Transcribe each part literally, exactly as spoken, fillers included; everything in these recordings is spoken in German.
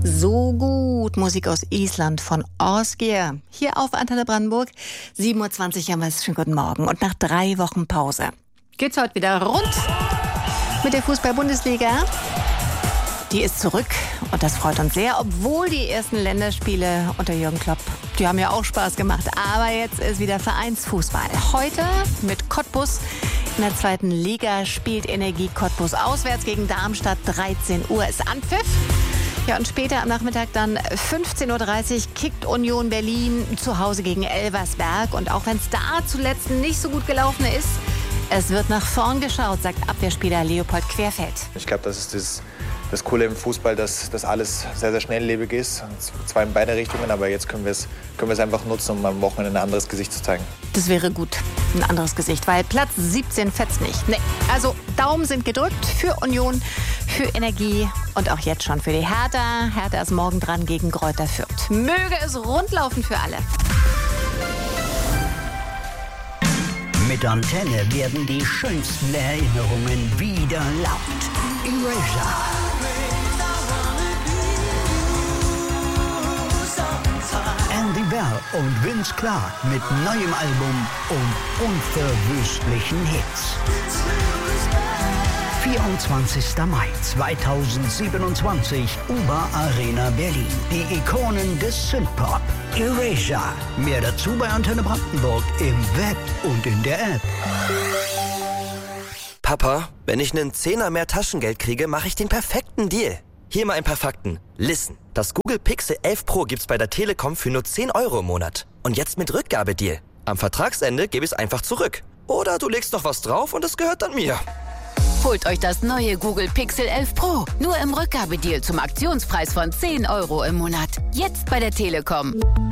So gut. Musik aus Island von Ásgeir. Hier auf Antenne Brandenburg. sieben Uhr zwanzig haben wir es. Schönen guten Morgen. Und nach drei Wochen Pause geht's heute wieder rund mit der Fußball-Bundesliga. Die ist zurück und das freut uns sehr, obwohl die ersten Länderspiele unter Jürgen Klopp, die haben ja auch Spaß gemacht. Aber jetzt ist wieder Vereinsfußball. Heute mit Cottbus. In der zweiten Liga spielt Energie Cottbus auswärts gegen Darmstadt. dreizehn Uhr ist Anpfiff. Ja, und später am Nachmittag dann fünfzehn Uhr dreißig kickt Union Berlin zu Hause gegen Elversberg. Und auch wenn es da zuletzt nicht so gut gelaufen ist, es wird nach vorn geschaut, sagt Abwehrspieler Leopold Querfeld. Ich glaube, das ist das, das Coole im Fußball, dass das alles sehr, sehr schnelllebig ist. Zwar in beide Richtungen, aber jetzt können wir es können wir es einfach nutzen, um am Wochenende ein anderes Gesicht zu zeigen. Das wäre gut, ein anderes Gesicht, weil Platz siebzehn fetzt nicht. Nee. Also Daumen sind gedrückt für Union, für Energie und auch jetzt schon für die Hertha. Hertha ist morgen dran gegen Greuther Fürth. Möge es rundlaufen für alle. Mit Antenne werden die schönsten Erinnerungen wieder laut. Erasure. Andy Bell und Vince Clarke mit neuem Album und unverwüstlichen Hits. vierundzwanzigster Mai zweitausendsiebenundzwanzig, U-Bahn Arena Berlin. Die Ikonen des Synthpop. Erasure. Mehr dazu bei Antenne Brandenburg im Web und in der App. Papa, wenn ich einen Zehner mehr Taschengeld kriege, mache ich den perfekten Deal. Hier mal ein paar Fakten. Listen, das Google Pixel elf Pro gibt's bei der Telekom für nur zehn Euro im Monat. Und jetzt mit Rückgabedeal. Am Vertragsende gebe ich es einfach zurück. Oder du legst noch was drauf und es gehört dann mir. Holt euch das neue Google Pixel elf Pro. Nur im Rückgabedeal zum Aktionspreis von zehn Euro im Monat. Jetzt bei der Telekom.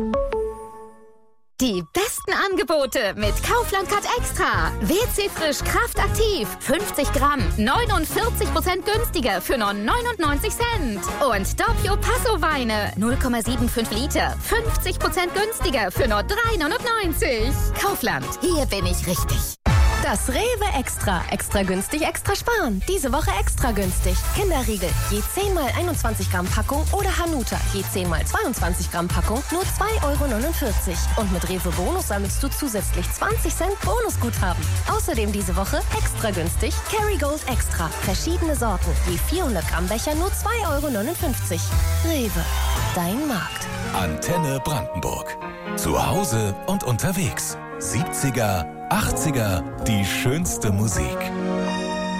Die besten Angebote mit Kaufland Cut Extra. W C Frisch Kraft Aktiv. fünfzig Gramm. neunundvierzig Prozent günstiger für nur neunundneunzig Cent. Und Doppio Passo Weine. null Komma fünfundsiebzig Liter. fünfzig Prozent günstiger für nur drei neunundneunzig. Kaufland. Hier bin ich richtig. Das Rewe Extra. Extra günstig, extra sparen. Diese Woche extra günstig. Kinderriegel. Je zehn mal einundzwanzig Gramm Packung oder Hanuta. Je zehn mal zweiundzwanzig Gramm Packung. Nur zwei Euro neunundvierzig. Und mit Rewe Bonus sammelst du zusätzlich zwanzig Cent Bonusguthaben. Außerdem diese Woche extra günstig Kerrygold Extra. Verschiedene Sorten. Je vierhundert Gramm Becher nur zwei Euro neunundfünfzig. Rewe. Dein Markt. Antenne Brandenburg. Zu Hause und unterwegs. siebziger, achtziger, die schönste Musik.